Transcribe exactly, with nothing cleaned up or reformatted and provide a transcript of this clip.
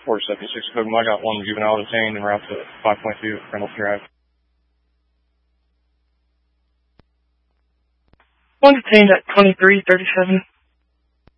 four seventy-six Cobham. I got one juvenile detained en route to five point two Reynolds Drive. One detained at twenty-three thirty-seven.